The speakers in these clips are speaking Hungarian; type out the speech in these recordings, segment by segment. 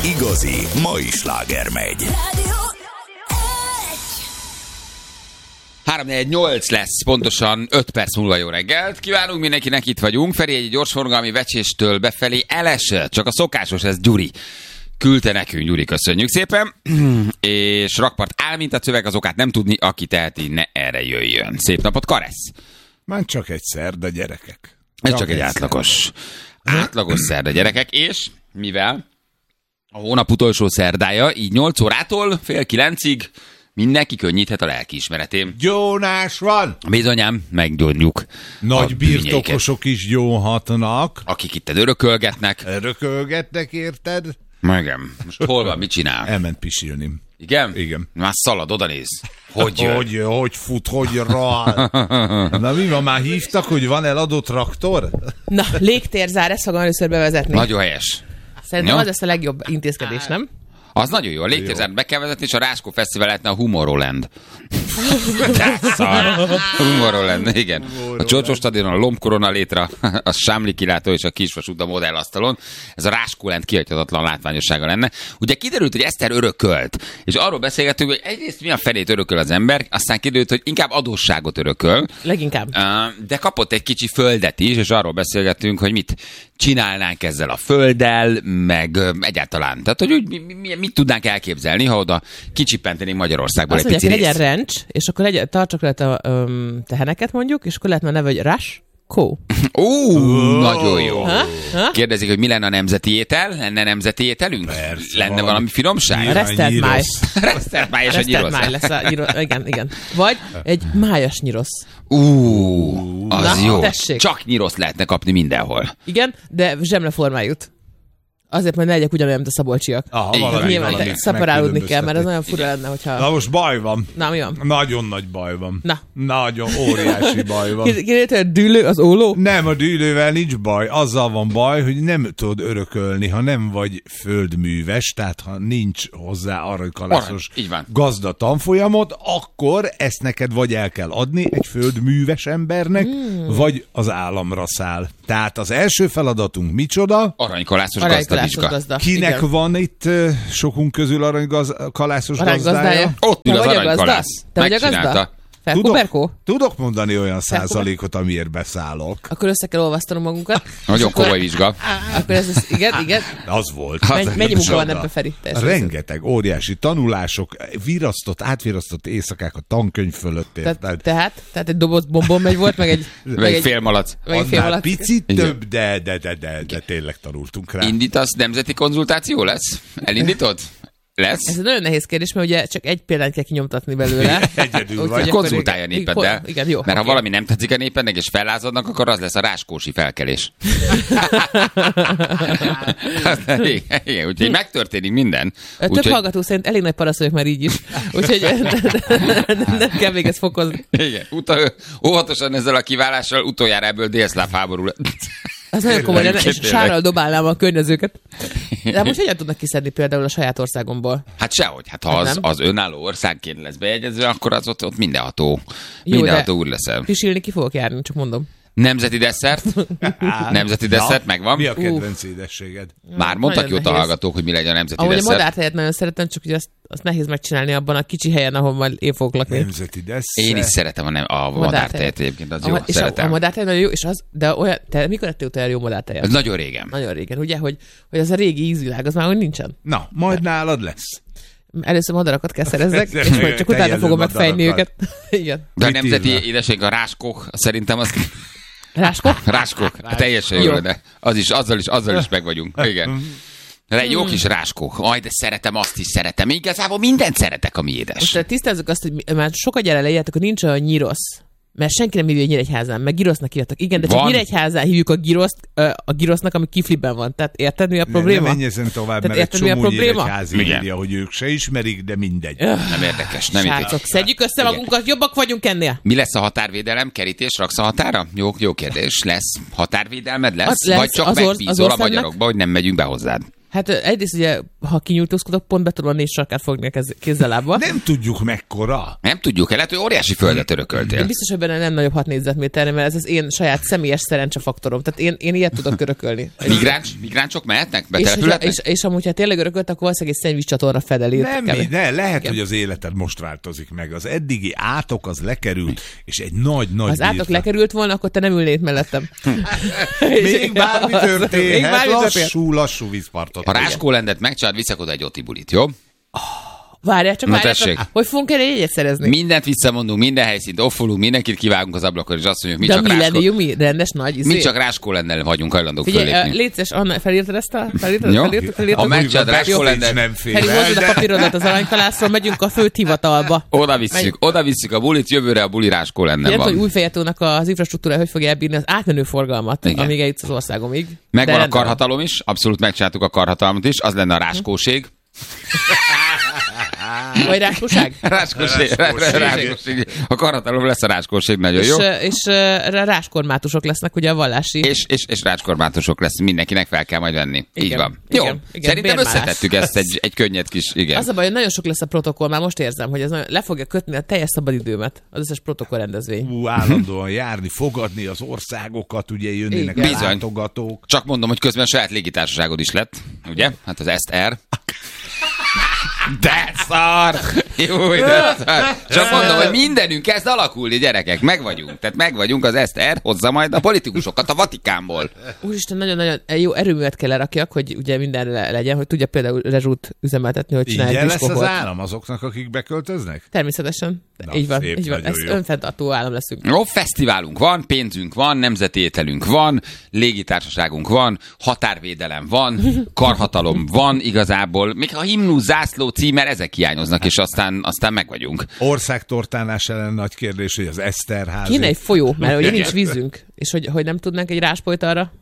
Igazi mai sláger megy. 3-4-8 lesz, pontosan 5 perc múlva jó reggelt. Kívánunk mindenkinek, itt vagyunk. Feri egy gyorsforgalmi Vecséstől befelé elesett, csak a szokásos, ez Gyuri. Küldte nekünk, Gyuri, köszönjük szépen. És rakpart áll, mint a szöveg, az okát nem tudni, aki teheti, ne erre jöjjön. Szép napot, Karesz! Már csak egy szerda, gyerekek. Ez csak egy átlagos szerda, gyerekek, és mivel a hónap utolsó szerdája, így 8 órától fél 9-ig mindenki könnyíthet a lelkiismeretén. Gyónás van! Bizonyám, meggyónjuk. Nagy birtokosok is gyónhatnak. Akik itt örökölgetnek. Örökölgetnek, érted? Igen. Most hol van, mit csinál? Elment pisilni. Igen? Igen. Már szalad, oda néz. Hogy jön? Hogy fut, hogy rál. Na mi van, már hívtak, hogy van eladott traktor? Na, légtérzár, ezt fogom először bevezetni. Nagyon helyes. Szerintem az lesz a legjobb intézkedés, nem? Az nagyon jó. A légtérzárt be kell vezetni, és a Ráskó Fesztivál lehetne a Humoroland. Humoroland, igen. A Csorcsó stadionon, a Lombkorona létre, a Sámli kilátó és a Kisvasút a modellasztalon. Ez a Ráskóland kihagyhatatlan látványossága lenne. Ugye kiderült, hogy Eszter örökölt, és arról beszélgettünk, hogy egyrészt mi a felét örököl az ember, aztán kiderült, hogy inkább adósságot örököl. Leginkább. De kapott egy kicsi földet is, és arról beszélgettünk, hogy mit csinálnánk ezzel a földdel, meg egyáltalán. Tehát, hogy mit tudnánk elképzelni, ha oda kicsipentenénk Magyarországból egy pici részt. Legyen ranch, és akkor tartsak le a teheneket mondjuk, és akkor lehet már neve, hogy Ráskó. Nagyon jó. Kérdezik, hogy mi lenne a nemzeti étel? Lenne nemzeti ételünk? Persze, lenne valami finomság? Resztelt máj. Resztelt máj és a nyirosz. Máj lesz a nyirosz. Igen. Vagy egy májas nyirosz. Az na, jó. Tessék. Csak nyirosz lehetne kapni mindenhol. Igen, de zsemleformájút. Azért, mert ne legyek ugyanolyan, mint a szabolcsiak. Nyilván szeparálódni kell, mert ez nagyon fura lenne, hogyha... Na most baj van. Na, mi van? Nagyon nagy baj van. Na. Nagyon óriási baj van. Kérdezte, hogy dűlő az óló? Nem, a dűlővel nincs baj. Azzal van baj, hogy nem tudod örökölni, ha nem vagy földműves, tehát ha nincs hozzá aranykalászos gazda tanfolyamot, akkor ezt neked vagy el kell adni egy földműves embernek, vagy az államra száll. Tehát az első feladatunk micsoda? Aranykalászos gazda. Kinek igen. Van itt sokunk közül aranykalászos gazdája? Ott ül az aranykalász. Te vagy a gazda? Felkuberkó? Tudok mondani olyan százalékot, amiért beszállok. Akkor össze kell olvasztanom magunkat. Nagyon komoly vizsga. Akkor ez igen. Az volt. Mennyi munka van ebben, Feri? Rengeteg, óriási tanulások, átvirasztott éjszakák a tankönyv fölött. Tehát egy doboz bombon volt, meg egy félmalac. Annál picit több, de tényleg tanultunk rá. Indítasz, nemzeti konzultáció lesz? Elindítod? Lesz? Ez egy nagyon nehéz kérdés, mert ugye csak egy példát kell kinyomtatni belőle. Egyedül vagy. Konzultálja a népeddel. Igen, jó. Mert ha valami nem tetszik a népednek, és fellázadnak, akkor az lesz a ráskósi felkelés. Igen, úgyhogy megtörténik minden. Több hallgató szerint elég nagy parasz vagyok már így is. Úgyhogy nem kell még ezt fokozni. Igen, óvatosan ezzel a kiválással utoljára ebből délszláv háború lett. Az nagyon komoly lenne, és sárral dobálnám a környezőket. De most hogyan tudnak kiszedni például a saját országomból? Hát sehogy. Hát ha az önálló országként lesz bejegyezve, akkor az ott mindenható úr leszel. Pisilni ki fogok járni, csak mondom. Nemzeti desszert? Nemzeti desszert megvan? Mi a kedvenc édességed? Már mondtak jót a hallgatók, hogy mi legyen a nemzeti desszert. Ahogy a madártejet nagyon szeretem, csak ugye azt nehéz megcsinálni abban a kicsi helyen, ahol majd én fogok lakni. Nemzeti desszert? Én is szeretem a madártejet egyébként, az jó, szeretem. A madártejet nagyon jó, és de olyan, te mikor ettél utoljára jó madártejet? Ez nagyon régen. Nagyon régen, ugye, hogy az a régi ízvilág, az már hogy nincsen. Na, majd nálad lesz. Először madarakat kell szerezzek, és majd csak utána fogom megfejni őket. Igen. De a nemzeti édesség a ráskók, szerintem az... Ráskók? Ráskók. Teljesen jó, de azzal is meg vagyunk. Igen. De egy jó kis ráskók. De szeretem, azt is szeretem. Igazából mindent szeretek, ami édes. Most tisztázzuk azt, hogy már sokat gyere leírtak, hogy nincs olyan nyirosz. Mert senki nem hívja Nyíregyházán, meg girosznak hívtak. Igen, de csak Nyíregyházán hívjuk a girosznak, ami kifliben van. Tehát érted, mi a probléma? Nem menj ezen tovább, mert egy csomó Nyíregyházi írja, hogy ők se ismerik, de mindegy. Nem érdekes. Srácok, szedjük össze magunkat, jobbak vagyunk ennél. Mi lesz a határvédelem? Kerítés raksz a határa? Jó kérdés. Lesz határvédelmed? Lesz? Vagy csak megbízol a magyarokba, hogy nem megyünk be hozzád? Hát egyrészt ugye, ha kinyújtózkodok, pont be tudom a 4 sarkát fogni a kézzel-lábbal. Nem tudjuk mekkora. Nem tudjuk, lehet, hogy óriási földet örököltél. Én biztos, hogy benne nem nagyobb 6 négyzetméterre, mert ez az én saját személyes szerencsefaktorom. Tehát én ilyet tudok örökölni. Migránsok mehetnek? Betelepülhetnek? És amúgy, ha tényleg örökölt, akkor valószínűleg egy szennyvízcsatorna fedelét. Lehet, hogy az életed most változik meg. Az eddigi átok az lekerült, és egy nagy az átok lekerült volna, akkor te nem ülnél mellettem. Még bármi történhet, lassú vízpartot. Ha Ráskólendet megcsinálod, viszek oda egy otibulit, jó? Várjál, csak hogy fogunk erre jegyet szerezni? Mindent visszamondunk, minden helyszínt offolunk, mindenkit kivágunk az ablakon, és azt mondjuk, mi csak Ráskó... mi rendes nagy mi csak Ráskólennel vagyunk hajlandók fölépni. Légy szíves, Anna, felírtad ezt a... Felírtad? Ha megcsinálod Ráskólennel... Feri, hozzad a papírodat az aranykalászról, megyünk a főhivatalba. Oda visszük a bulit, jövőre a buli Ráskólennel van. hogy Újfejetónak az infrastruktúra hogy fogja elbírni az átmenő forgalmat, amíg eljutsz az országomig. Megvan a karhatalom is, abszolút megcsináltuk a karhatalmat is, az lenne a ráskóség. Vagy ráskóság? Ráskóség. A karhatalom lesz a ráskóség, nagyon jó. És ráskormátusok lesznek ugye a vallási. És ráskormátusok lesz, mindenkinek fel kell majd venni. Igen, így van. Igen, jó, szerintem összetettük ezt egy könnyed kis, igen. Az a baj, hogy nagyon sok lesz a protokoll, már most érzem, hogy ez le fogja kötni a teljes szabadidőmet, az összes protokoll rendezvény. Állandóan járni, fogadni az országokat, ugye jönnének a látogatók. Csak mondom, hogy közben saját légitársaságod is lett, ugye? Hát az SR. De szar! Jó, de szar! Csak mondom, hogy mindenünk kezd alakulni, gyerekek. Megvagyunk az SR, hozza majd a politikusokat a Vatikánból. Úristen, nagyon-nagyon jó erőművet kell lerakjak, hogy ugye mindenre legyen, hogy tudja például rezsút üzemeltetni, hogy csinálják. Ingyen lesz az állam azoknak, akik beköltöznek? Természetesen. Na, így van. Így van. Ez önfenntartó állam leszünk. Jó, fesztiválunk van, pénzünk van, nemzeti ételünk van, légitársaságunk van, határvédelem van, karhatalom van igazából. Még a himnusz, zászló, címer, ezek hiányoznak, és aztán megvagyunk. Országtortánás ellen nagy kérdés, hogy az Eszterházi. Kéne egy folyó, mert ugye nincs vízünk, és hogy nem tudnánk egy ráspolyt arra?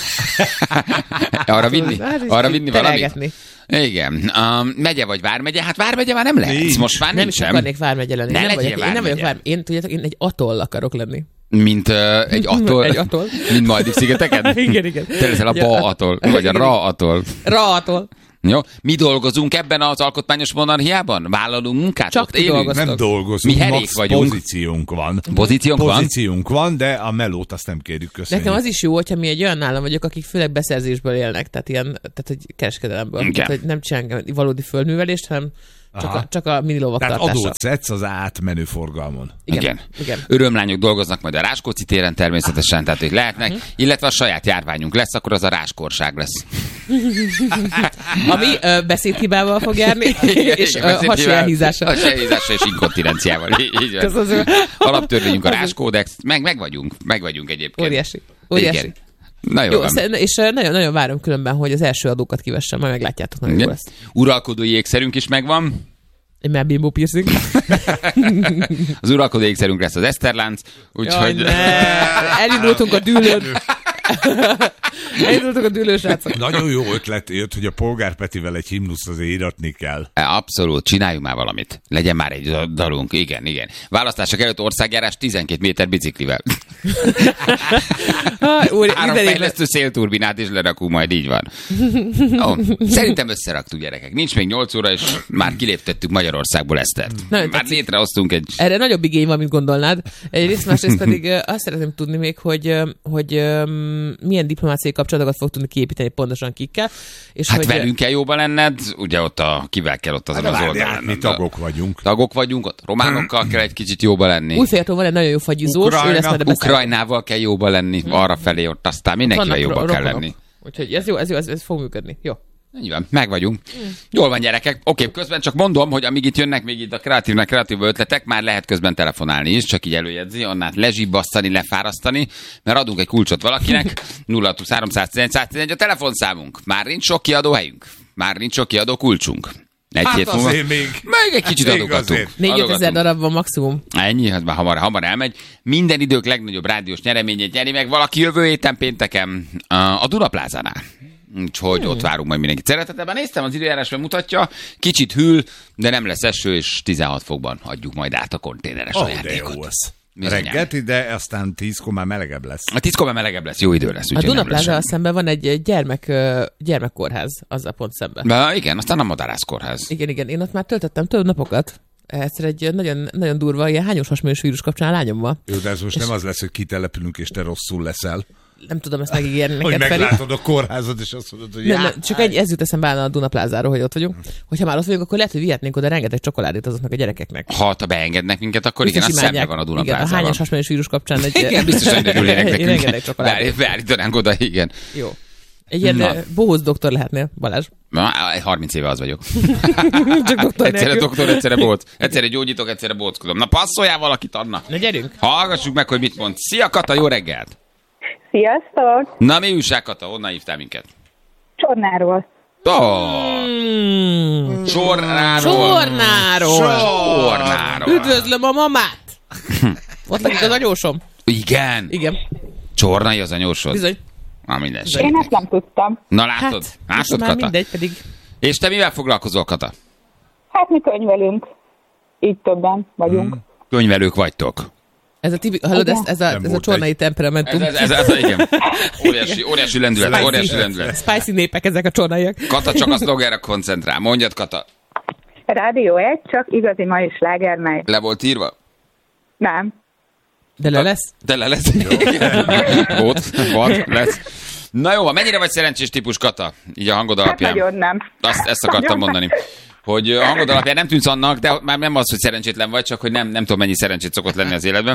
arra vinni valamit? Igen. Megye vagy vármegye? Hát vármegye már nem lehet. Most már nem is akarnék vármegye lenni. Nem vagyok vármegye. Én egy atoll akarok lenni. Mint egy atoll? Egy atoll. Mint Maldiv-szigeteken? Igen. Te leszel a Ba atoll, vagy a Ra atoll. Ra atoll. Jó. Mi dolgozunk ebben az alkotmányos monarchiában? Vállalunk munkát? Csak nem dolgozunk. Mi herék vagyunk. Pozíciónk van. Pozíciónk van, de a melót azt nem kérjük, köszönjük. Nekem az is jó, hogyha mi egy olyan állam vagyok, akik főleg beszerzésből élnek, tehát hogy kereskedelemből. Tehát, hogy nem csinálunk valódi földművelést, hanem csak a mini lovaktartással. Tehát adót szedsz az átmenő forgalmon. Igen. Örömlányok dolgoznak majd a Ráskóczi téren természetesen, tehát hogy lehetnek, illetve a saját járványunk lesz, akkor az a ráskorság lesz. Ami beszédhibával fog járni, és hasjelhízással. Hasjelhízással és inkontinenciával. Így van. Alaptörvényünk a ráskódex, meg vagyunk egyébként. Óriási. Igen. Na jó, és nagyon várom különben, hogy az első adókat kivessem, majd meglátjátok, nagyon jó lesz. Uralkodói ékszerünk is megvan. Egy már bimbo piercing. Az uralkodói ékszerünk lesz az Eszterlánc, úgyhogy... Elindultunk a dűlőn. Elindultunk a dűlőn, srácok. Nagyon jó ötlet jött, hogy a Polgár Petivel egy himnuszt azért íratni kell. Abszolút, csináljunk már valamit. Legyen már egy dalunk, igen. Választások előtt országjárás 12 méter biciklivel. 3 fejlesztő szélturbinát is lerakunk, majd így van. Szerintem összeraktuk, gyerekek. Nincs még 8 óra, és már kiléptettük Magyarországból Esztert. Már létrehoztunk egy... Erre nagyobb igény van, mint gondolnád. Egyrészt, másrészt pedig azt szeretném tudni még, hogy milyen diplomáciai kapcsolatokat fog tudni kiépíteni pontosan kikkel. És hát velünk kell jóban lenned, ugye ott kivel kell ott azon az oldalon. Mi tagok vagyunk. Tagok vagyunk, ott románokkal kell egy kicsit jóba lenni. Újféltől van egy nagyon jó fagyizós. Ukrajnával kell jóba lenni, arra felé ott aztán mindenkivel jóba kell lenni. Úgyhogy ez jó, ez fog működni. Jó. Így van, meg vagyunk. Jól van, gyerekek. Oké, közben csak mondom, hogy amíg itt jönnek még itt a kreatív ötletek, már lehet közben telefonálni is, csak így előjegyzi, onnát lezsibbasztani, lefárasztani, mert adunk egy kulcsot valakinek. 0-311 a telefonszámunk. Már nincs sok kiadó helyünk. Már nincs sok kiadó kulcsunk. Hát azért még egy kicsit adogatunk. 4-5 ezer darab van maximum. Ennyi, hát már hamar elmegy. Minden idők legnagyobb rádiós nyereményét nyeri meg valaki jövő héten pénteken a Dunaplázánál. Úgyhogy ott várunk majd mindenkit szeretetben. Néztem, az időjárásban mutatja, kicsit hűl, de nem lesz eső, és 16 fokban adjuk majd át a konténeres ajándékot. reggelt, de aztán 10-kor már melegebb lesz. A 10-kor már melegebb lesz, jó idő lesz. A Dunaplázával szemben van egy gyermekkórház, azzal pont szemben. Igen, aztán a Madarász kórház. Igen, én ott már töltöttem több napokat. Egyszer egy nagyon, nagyon durva, ilyen hányos hasmenős vírus kapcsán a lányommal. Jó, de ez most nem az lesz, hogy kitelepülünk, és te rosszul leszel. Nem tudom ezt megígérni neked, Hogy Feri. meglátod a kórházat, és azt mondod, hogy nem, csak ez jut eszembe a Dunaplázáról, hogy ott vagyunk. Hogyha már ott vagyunk, akkor lehet, hogy vihetnénk oda rengeteg csokoládét azoknak a gyerekeknek. Ha beengednek minket, akkor igen, az szemben van a Dunaplázában. Igen, a hányos hasmenős vírus kapcsán egy... Igen, biztos, hogy örülnének nekünk. Rengeteg csokoládét. Beállítanánk oda, igen. Jó. Egy ilyen bohóc doktor lehetnél, Balázs. 30 éve az vagyok. Csak doktor egyszerre doktor, egyszerre bóc. Egyszerre gyógyítok, egyszerre bóckodom. Na passzoljál valakit, Anna. Na gyerünk. Hallgassuk meg, hogy mit mond. Szia, Kata, jó reggelt. Sziasztok! Na mi újság, Kata? Honnan hívtál minket? Csornáról. Csornáról. Üdvözlöm a mamát. Ott lakik az anyósom. Igen. Csornai az anyósod? Bizony. Na minden Én ezt nem tudtam. Na látod? Látod, már Kata? mindegy pedig. És te mivel foglalkozol, Kata? Hát mi könyvelünk. Így többen vagyunk. Könyvelők vagytok. Ez a hallod, ez a csornai temperamentum. Ez igen. Óriási lendület. Spicy népek ezek a csornaiak. Kata csak a szlogerre koncentrál. Mondjad, Kata. Rádió 1, csak igazi mai sláger megy. Le volt írva? Nem. De le lesz? De le lesz. Volt, lesz. Na jó, mennyire vagy szerencsés típus, Kata? Így a hangod alapján. Hát nagyon nem. Ezt akartam mondani. Hogy a hangod alapján nem tűnsz annak, de már nem az, hogy szerencsétlen vagy, csak hogy nem tudom, mennyi szerencsét szokott lenni az életben.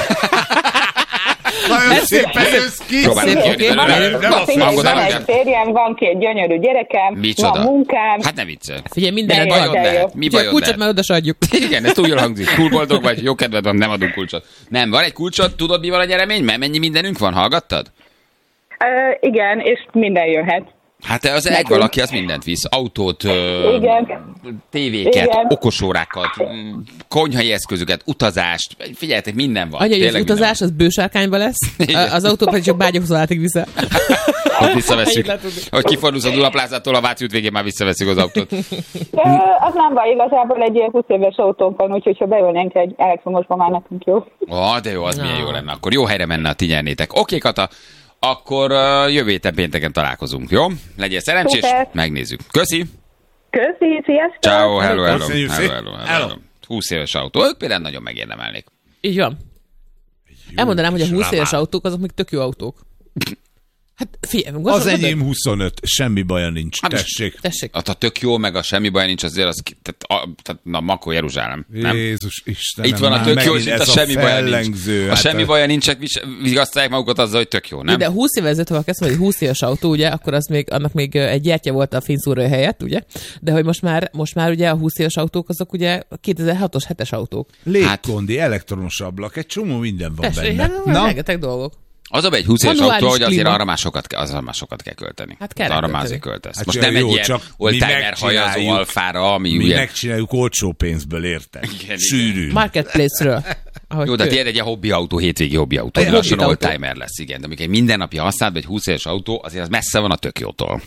Nagyon szépen jössz ki! Próbálom kijönni belőle. Van egy férjem, van 2 gyönyörű gyerekem, Micsoda? van munkám. Hát ne viccelj. Figyelj, minden Mi bajod lehet? Mi a bajod kulcsot lehet? már oda se adjuk. Igen, ez túl jól hangzik. Túl boldog vagy, jó kedved van, nem adunk kulcsot. Nem, van egy kulcsot, tudod mi van a gyereményben? Mennyi mindenünk van, hallgattad? Igen, és minden jöhet. Hát az egy valaki, az mindent visz. Autót, tévéket, Igen. okosórákat, konyhai eszközöket, utazást. Figyeljetek, minden van. Anya, az utazás, az bősárkányba lesz, az autó pedig csak Bágyahúzóátig vissza. Hogy visszavesszük. Hogy kifordulsz a Dunaplázától, a Váci út végén már visszavesszük az autót. Az nem baj, igazából egy ilyen 20 éves autónk van, úgyhogy ha beülnénk egy elektromosba, már nekünk jó. De jó, az milyen jó lenne. Akkor jó helyre menne, a ti nyernétek. Oké, Kata, akkor jövő héten pénteken találkozunk, jó? Legyél szerencsés, Szuper. megnézzük. Köszi! Köszi, sziasztok! Ciao, hello. Köszönjük szépen. 20 éves autó. Ők például nagyon megérdemelnék. Így van. Elmondanám, hogy a 20 éves autók azok még tök jó autók. Hát figyelj, az enyém 25, semmi baja nincs. Hát Tessék. A tök jó, meg a semmi baj nincs, azért az, tehát na, Makó Jeruzsálem. Nem? Jézus Istenem. Itt van a tök jó, és itt a semmi baja nincs. A semmi baja nincs, vigasztalják magukat azzal, hogy tök jó, nem? De 20 évvel ezelőtt, ha azt mondod, hogy 20 éves autó, ugye, akkor az még, annak még egy gyertya volt a fényszórója helyett, ugye? De hogy most már ugye a 20 éves autók, azok ugye a 2006-os 7-es autók. Légkondi, elektronos ablak, egy csomó minden van benne. Hát, rengeteg dolgok. Az a egy 20 éves Manuális autó, hogy azért klíma. arra már sokat kell költeni. Hát kell arra költeni. már azért költesz. Hát Most jó, nem egy jó, ilyen csak oldtimer hajazó alfára, ami mi ugye... megcsináljuk olcsó pénzből, érted? Igen. Sűrűn. Marketplace-ről. Jó, de tiéd egy hobbiautó, hétvégi hobbiautó. Egy Lassan hobbit autó. oldtimer lesz, igen. De amikor egy mindennapi használat, egy 20 éves autó, azért az messze van a tök jótól.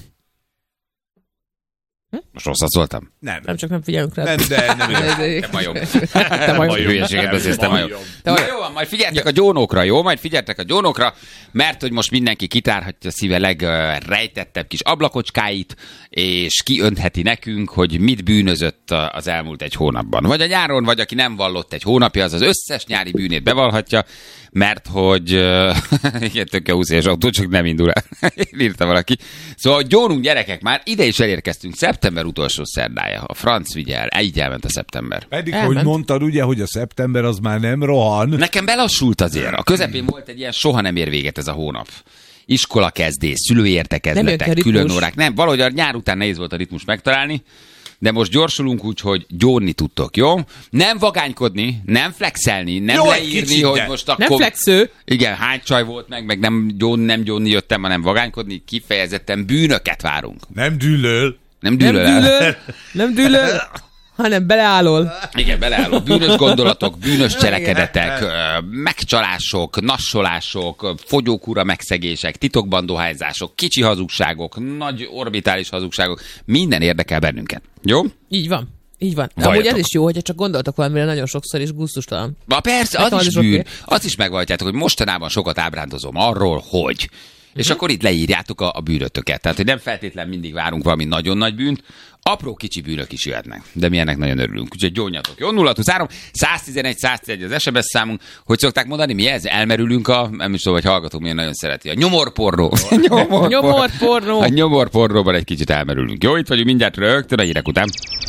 Most rosszat szóltam? Nem csak nem figyelünk rá. Nem, de nem Te majom. Te majom. Hülyeséget beszélsz, te majom. Na jó van, majd figyeltek a gyónokra, jó? Majd figyeltek a gyónokra, mert hogy most mindenki kitárhatja a szíve legrejtettebb kis ablakocskáit, és kiöntheti nekünk, hogy mit bűnözött az elmúlt egy hónapban. Vagy a nyáron, vagy aki nem vallott egy hónapja, az összes nyári bűnét bevallhatja, mert hogy igen, tök a 20 éves autó, csak nem indul el. Írta valaki. Szóval gyónunk gyerekek, már ide is elérkeztünk. Szeptember utolsó szerdája. A franc vigyel, így elment a szeptember. Pedig, Elment. hogy mondtad, ugye, hogy a szeptember az már nem rohan. Nekem belassult azért. A közepén volt egy ilyen soha nem ér véget ez a hónap. Iskola kezdés, szülői Nem értekezletek, jön ki a külön ritmus. órák. Nem, valahogy a nyár után nehéz volt a ritmus megtalálni, de most gyorsulunk úgy, hogy gyónni tudtok, jó? Nem vagánykodni, nem flexelni, nem Jó, egy leírni, kicsit, hogy de. most akkor... Nem flexő. Igen, hány csaj volt meg nem gyónni jöttem, hanem vagánykodni, kifejezetten bűnöket várunk. Nem dűlöl. Nem Nem dűlöl el. dűlöl, nem dűlöl, hanem beleállol. Igen, beleálló. Bűnös gondolatok, bűnös cselekedetek, megcsalások, nassolások, fogyókúra megszegések, titokban dohányzások, kicsi hazugságok, nagy orbitális hazugságok. Minden érdekel bennünket. Jó? Így van. Így van. Amúgy ez is jó, hogyha csak gondoltak valamire nagyon sokszor, és gusztustalan. Persze, az is bűn. Azt is megvallhatjátok, hogy mostanában sokat ábrándozom arról, hogy... És akkor itt leírjátok a bűnötöket. Tehát, hogy nem feltétlen mindig várunk valami nagyon nagy bűnt, apró kicsi bűnök is jöhetnek. De mi ennek nagyon örülünk. Úgyhogy gyónjatok. Jó, 023 111 111 az SMS számunk. Hogy szokták mondani, mi ez? Elmerülünk nem is tudom, hogy hallgatók milyen nagyon szereti. A nyomorpornó. Nyomorpornó. A nyomorpornóban egy kicsit elmerülünk. Jó, itt vagyunk mindjárt rögtön a hírek után.